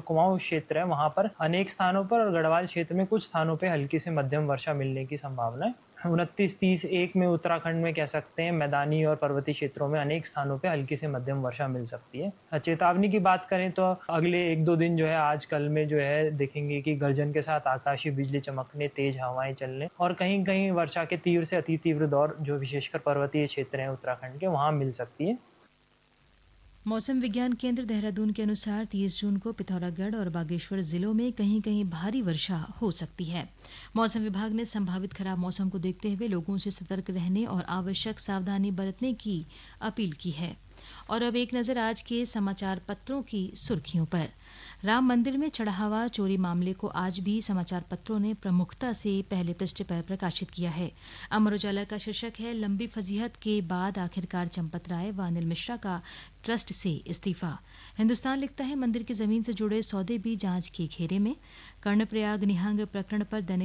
कुमाऊं क्षेत्र है वहां पर अनेक स्थानों पर और गढ़वाल क्षेत्र में कुछ स्थानों पे हल्की से मध्यम वर्षा मिलने की संभावना है। 29-30-1 में उत्तराखंड में कह सकते हैं मैदानी और पर्वतीय क्षेत्रों में अनेक स्थानों पे हल्की से मध्यम वर्षा मिल सकती है। चेतावनी की बात करें तो अगले 1-2 दिन जो है आज कल में जो है देखेंगे कि गर्जन के साथ आकाशीय बिजली चमकने, तेज हवाएं चलने और कहीं-कहीं वर्षा के तीव्र से अति तीव्र दौर जो विशेषकर पर्वतीय क्षेत्र हैं उत्तराखंड के वहां मिल सकती है। मौसम विज्ञान केंद्र देहरादून के अनुसार 30 जून को पिथौरागढ़ और बागेश्वर जिलों में कहीं कहीं भारी वर्षा हो सकती है। मौसम विभाग ने संभावित खराब मौसम को देखते हुए लोगों से सतर्क रहने और आवश्यक सावधानी बरतने की अपील की है। और अब एक नजर आज के समाचार पत्रों की सुर्खियों पर। राम मंदिर में चढ़ावा चोरी मामले को आज भी समाचार पत्रों ने प्रमुखता से पहले पृष्ठ पर प्रकाशित किया है। अमर उजाला का शीर्षक है, लंबी फजीहत के बाद आखिरकार चंपत राय व अनिल मिश्रा का ट्रस्ट से इस्तीफा। हिंदुस्तान लिखता है, मंदिर की जमीन से जुड़े सौदे भी जांच के घेरे में। कर्णप्रयाग निहंग प्रकरण पर दैनिक